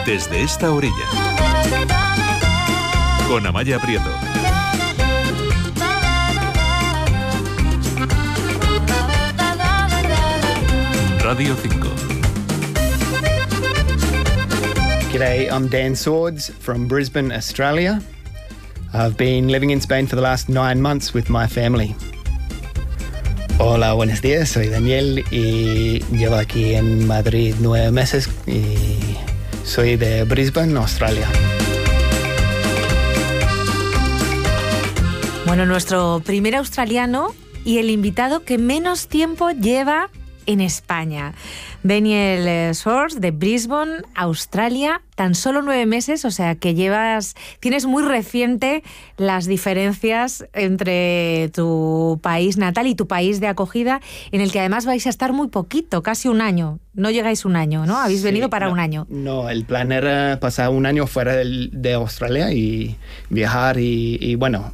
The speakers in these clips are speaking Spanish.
Desde esta orilla, con Amaya Prieto. Radio 5. G'day, I'm Dan Swords from Brisbane, Australia. I've been living in Spain for the last 9 months with my family. Hola, buenos días, soy Daniel y llevo aquí en Madrid 9 meses y soy de Brisbane, Australia. Bueno, nuestro primer australiano y el invitado que menos tiempo lleva en España. Daniel Swords, de Brisbane, Australia, tan solo 9 meses, o sea que tienes muy reciente las diferencias entre tu país natal y tu país de acogida, en el que además vais a estar muy poquito, casi un año. No llegáis un año, ¿no? Habéis venido para un año. No, el plan era pasar un año fuera de Australia y viajar y bueno...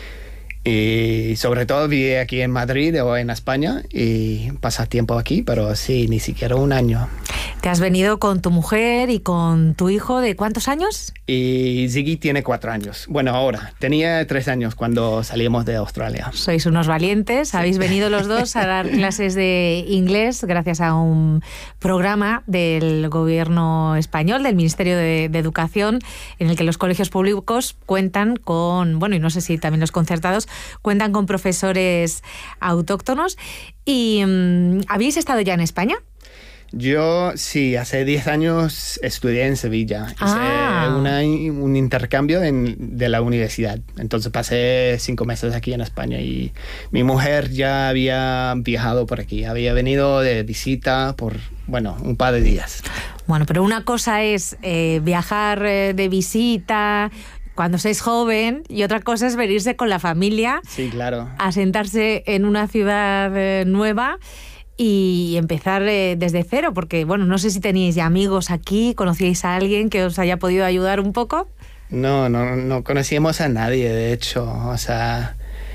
Y sobre todo viví aquí en Madrid o en España y pasar tiempo aquí, pero sí, ni siquiera un año. ¿Te has venido con tu mujer y con tu hijo de cuántos años? Y Ziggy tiene 4 años. Bueno, ahora. Tenía 3 años cuando salimos de Australia. Sois unos valientes. Habéis venido los dos a dar clases de inglés gracias a un programa del gobierno español, del Ministerio de Educación, en el que los colegios públicos cuentan con, bueno, y no sé si también los concertados, cuentan con profesores autóctonos. ¿Y habéis estado ya en España? Yo sí, hace 10 años estudié en Sevilla. Hice un intercambio de la universidad. Entonces pasé 5 meses aquí en España y mi mujer ya había viajado por aquí. Había venido de visita por, bueno, un par de días. Bueno, pero una cosa es viajar de visita cuando seis joven y otra cosa es venirse con la familia, sí, claro, a sentarse en una ciudad nueva y empezar desde cero, porque bueno, no sé si teníais ya amigos aquí, conocíais a alguien que os haya podido ayudar un poco. No conocíamos a nadie, de hecho, o sea,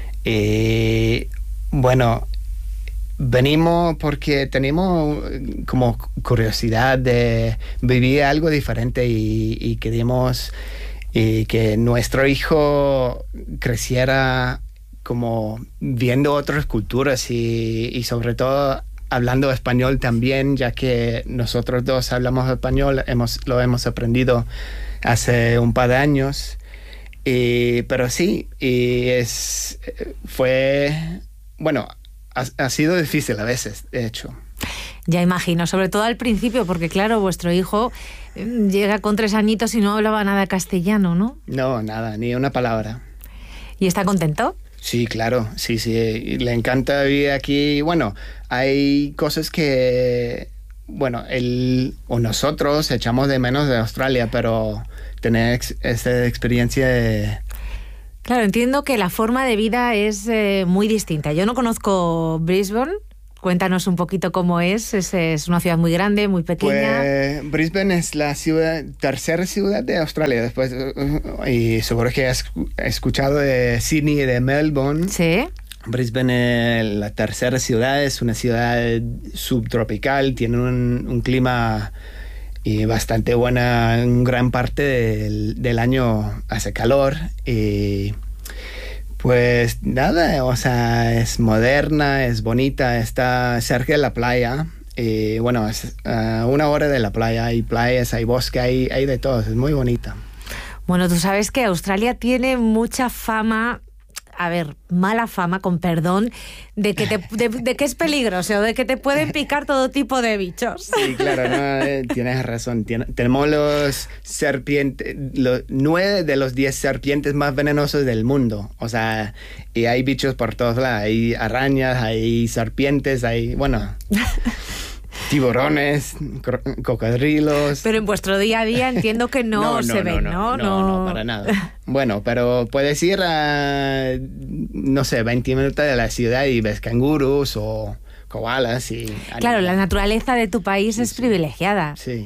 bueno, venimos porque tenemos como curiosidad de vivir algo diferente y queríamos que nuestro hijo creciera como viendo otras culturas y sobre todo hablando español también, ya que nosotros dos hablamos español, lo hemos aprendido hace un par de años. Pero sí, ha sido difícil a veces, de hecho. Ya imagino, sobre todo al principio, porque claro, vuestro hijo llega con 3 añitos y no hablaba nada castellano, ¿no? No, nada, ni una palabra. ¿Y está contento? Sí, claro, sí, le encanta vivir aquí. Bueno, hay cosas que, bueno, él o nosotros echamos de menos de Australia, pero tener esa experiencia de... Claro, entiendo que la forma de vida es muy distinta. Yo no conozco Brisbane. Cuéntanos un poquito cómo es. Es una ciudad muy grande, muy pequeña. Pues Brisbane es la tercera ciudad de Australia. Después, y seguro que has escuchado de Sydney y de Melbourne. Sí. Brisbane, la tercera ciudad, es una ciudad subtropical. Tiene un clima bastante buena. En gran parte del año hace calor. Pues nada, o sea, es moderna, es bonita, está cerca de la playa. Bueno, es a 1 hora de la playa, hay playas, hay bosque, hay de todo, es muy bonita. Bueno, tú sabes que Australia tiene mucha fama, mala fama, con perdón, de que es peligroso, de que te pueden picar todo tipo de bichos. Sí, claro, tienes razón. Tenemos los serpientes, 9 de los 10 serpientes más venenosos del mundo. O sea, y hay bichos por todos lados. Hay arañas, hay serpientes, hay, bueno... tiburones, cocodrilos... Pero en vuestro día a día entiendo que no se ven, ¿no? No, para nada. Bueno, pero puedes ir a, no sé, 20 minutos de la ciudad y ves cangurus o koalas y... Claro, la naturaleza de tu país es privilegiada. Sí.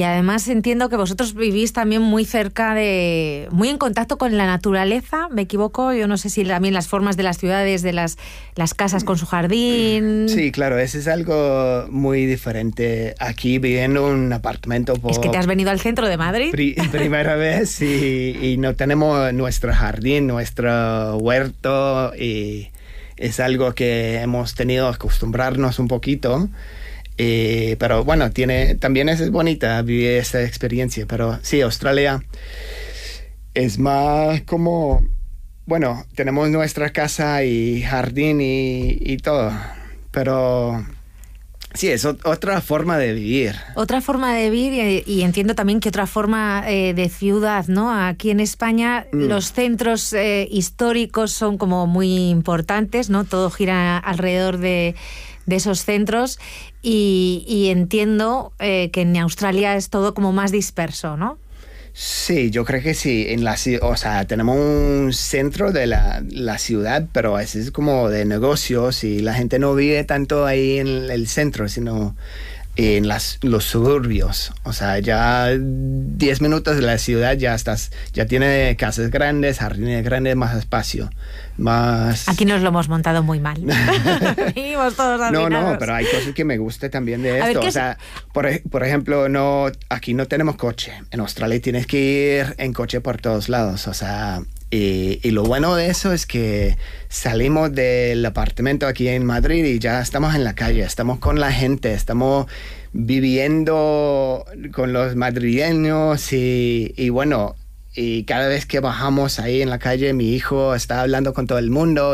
Y además entiendo que vosotros vivís también muy cerca muy en contacto con la naturaleza, ¿me equivoco? Yo no sé si también las formas de las ciudades, de las casas con su jardín. Sí, claro, eso es algo muy diferente. Aquí viviendo en un apartamento Es que te has venido al centro de Madrid. Primera vez y no tenemos nuestro jardín, nuestro huerto, y es algo que hemos tenido que acostumbrarnos un poquito. Pero bueno, también es bonita vivir esta experiencia. Pero sí, Australia es más como, bueno, tenemos nuestra casa y jardín y todo. Pero sí, es otra forma de vivir. Otra forma de vivir y entiendo también que otra forma de ciudad, ¿no? Aquí en España los centros históricos son como muy importantes, ¿no? Todo gira alrededor de esos centros y entiendo que en Australia es todo como más disperso, ¿no? Sí, yo creo que sí. O sea, tenemos un centro de la ciudad, pero es como de negocios y la gente no vive tanto ahí en el centro, sino en los suburbios. O sea, ya 10 minutos de la ciudad ya tiene casas grandes, jardines grandes, más espacio. Aquí nos lo hemos montado muy mal. Vivimos todos hacinados. No, pero hay cosas que me gusta también de esto. O sea, por ejemplo, aquí no tenemos coche. En Australia tienes que ir en coche por todos lados. O sea, y lo bueno de eso es que salimos del apartamento aquí en Madrid y ya estamos en la calle, estamos con la gente, estamos viviendo con los madrileños y bueno, y cada vez que bajamos ahí en la calle, mi hijo está hablando con todo el mundo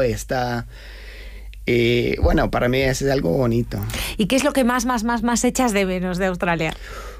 y bueno, para mí es algo bonito. ¿Y qué es lo que más echas de menos de Australia?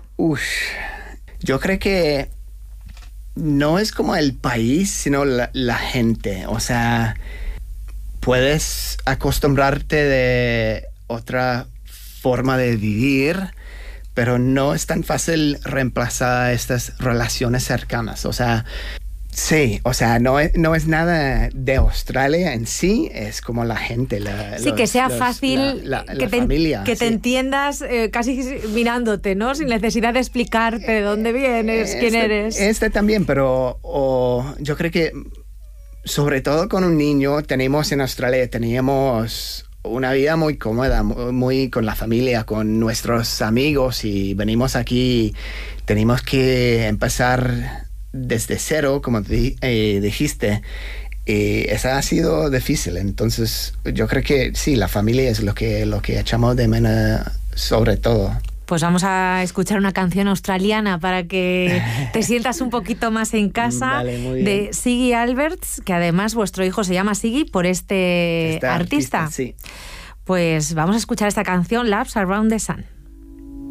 Yo creo que no es como el país, sino la gente. O sea, puedes acostumbrarte de otra forma de vivir, pero no es tan fácil reemplazar estas relaciones cercanas. O sea, sí, o sea, no es nada de Australia en sí, es como la gente. Que sea fácil, la que familia. Que te entiendas casi mirándote, ¿no? Sin necesidad de explicarte de dónde vienes, quién eres. También, pero yo creo que sobre todo con un niño en Australia teníamos una vida muy cómoda, muy con la familia, con nuestros amigos y venimos aquí, tenemos que empezar desde cero, como dijiste, esa ha sido difícil. Entonces, yo creo que sí, la familia es lo que echamos de menos sobre todo. Pues vamos a escuchar una canción australiana para que te sientas un poquito más en casa. Vale, muy bien. De Ziggy Alberts, que además vuestro hijo se llama Ziggy por este artista. Sí. Pues vamos a escuchar esta canción, Laps Around the Sun.